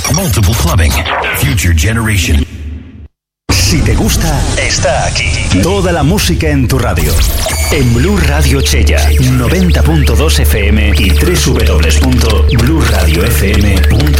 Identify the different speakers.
Speaker 1: Multiple clubbing. Future generation.
Speaker 2: Si te gusta, está aquí. Toda la música en tu radio. En Blu Radio Chella, 90.2 FM y www.bluradiofm.com.